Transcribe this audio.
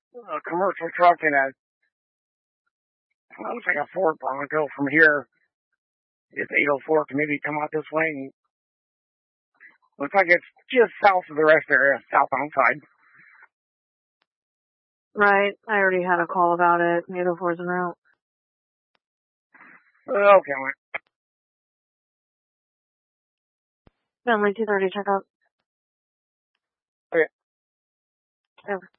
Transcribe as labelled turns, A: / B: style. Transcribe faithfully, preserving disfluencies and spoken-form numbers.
A: a commercial truck and a, it looks like a Ford Bronco from here. It's eight oh four, can maybe come out this way. And looks like it's just south of the rest area, southbound side.
B: Right. I already had a call about it. eight oh four's en route.
A: Okay, man.
B: Family two thirty checkup.
A: Okay.
B: Over.